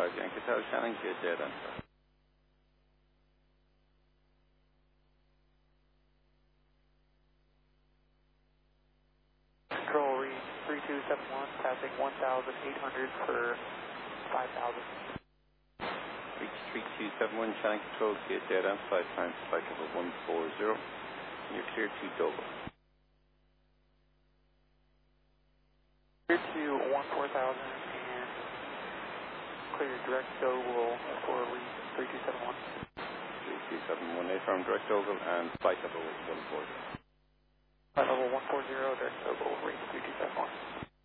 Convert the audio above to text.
5 Yankee Hotel, Shannon, good day then. Control read 3271, passing 1,800 for 5,000. Reach 3271, Shannon Control, good day then, 5 times flight level 140, and you're clear to Dover. Clear to 14,000 and clear direct Doble for read 3271. 3271, affirm direct Dover and flight level 140. Flight level 140, direct Doble, read 3271.